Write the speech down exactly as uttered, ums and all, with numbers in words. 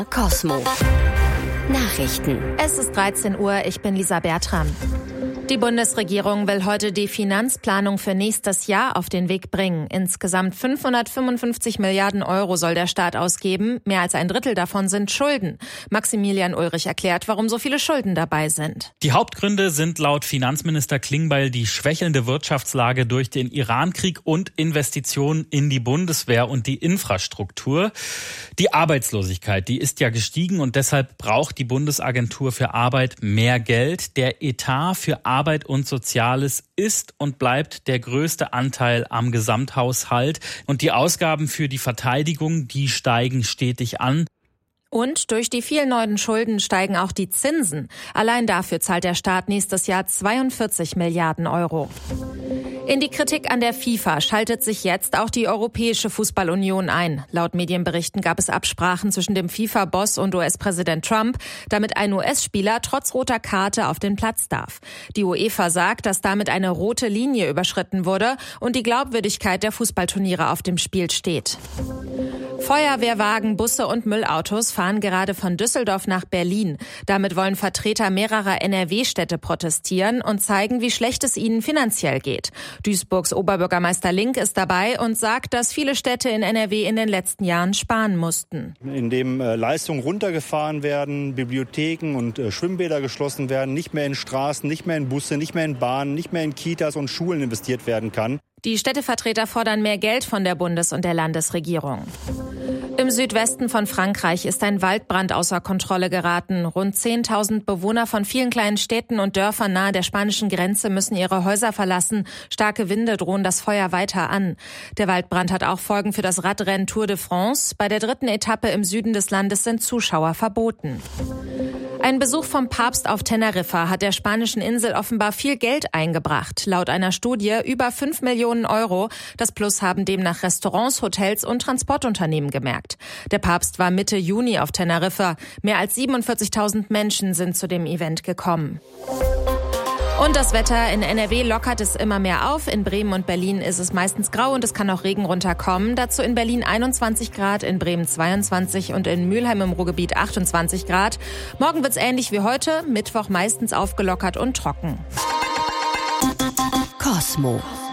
Cosmo Nachrichten. Es ist dreizehn Uhr, ich bin Lisa Bertram. Die Bundesregierung will heute die Finanzplanung für nächstes Jahr auf den Weg bringen. Insgesamt fünfhundertfünfundfünfzig Milliarden Euro soll der Staat ausgeben. Mehr als ein Drittel davon sind Schulden. Maximilian Ulrich erklärt, warum so viele Schulden dabei sind. Die Hauptgründe sind laut Finanzminister Klingbeil die schwächelnde Wirtschaftslage durch den Irankrieg und Investitionen in die Bundeswehr und die Infrastruktur. Die Arbeitslosigkeit, die ist ja gestiegen und deshalb braucht die Bundesagentur für Arbeit mehr Geld. Der Etat für Arbeit Arbeit und Soziales ist und bleibt der größte Anteil am Gesamthaushalt. Und die Ausgaben für die Verteidigung, die steigen stetig an. Und durch die vielen neuen Schulden steigen auch die Zinsen. Allein dafür zahlt der Staat nächstes Jahr zweiundvierzig Milliarden Euro. In die Kritik an der FIFA schaltet sich jetzt auch die Europäische Fußballunion ein. Laut Medienberichten gab es Absprachen zwischen dem FIFA-Boss und U S-Präsident Trump, damit ein U S-Spieler trotz roter Karte auf den Platz darf. Die UEFA sagt, dass damit eine rote Linie überschritten wurde und die Glaubwürdigkeit der Fußballturniere auf dem Spiel steht. Feuerwehrwagen, Busse und Müllautos fahren gerade von Düsseldorf nach Berlin. Damit wollen Vertreter mehrerer N R W-Städte protestieren und zeigen, wie schlecht es ihnen finanziell geht. Duisburgs Oberbürgermeister Link ist dabei und sagt, dass viele Städte in N R W in den letzten Jahren sparen mussten. Indem äh, Leistungen runtergefahren werden, Bibliotheken und äh, Schwimmbäder geschlossen werden, nicht mehr in Straßen, nicht mehr in Busse, nicht mehr in Bahnen, nicht mehr in Kitas und Schulen investiert werden kann. Die Städtevertreter fordern mehr Geld von der Bundes- und der Landesregierung. Im Südwesten von Frankreich ist ein Waldbrand außer Kontrolle geraten. Rund zehntausend Bewohner von vielen kleinen Städten und Dörfern nahe der spanischen Grenze müssen ihre Häuser verlassen. Starke Winde drohen das Feuer weiter an. Der Waldbrand hat auch Folgen für das Radrennen Tour de France. Bei der dritten Etappe im Süden des Landes sind Zuschauer verboten. Ein Besuch vom Papst auf Teneriffa hat der spanischen Insel offenbar viel Geld eingebracht. Laut einer Studie über fünf Millionen Euro. Das Plus haben demnach Restaurants, Hotels und Transportunternehmen gemerkt. Der Papst war Mitte Juni auf Teneriffa. Mehr als siebenundvierzigtausend Menschen sind zu dem Event gekommen. Und das Wetter in N R W lockert es immer mehr auf. In Bremen und Berlin ist es meistens grau und es kann auch Regen runterkommen. Dazu in Berlin einundzwanzig Grad, in Bremen zweiundzwanzig und in Mülheim im Ruhrgebiet achtundzwanzig Grad. Morgen wird's ähnlich wie heute, Mittwoch meistens aufgelockert und trocken. Cosmo